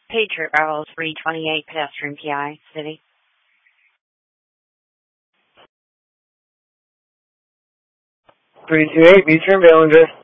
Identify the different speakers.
Speaker 1: Patriot Barrel 328, pedestrian PI, City.
Speaker 2: 328, Beach and Ballinger.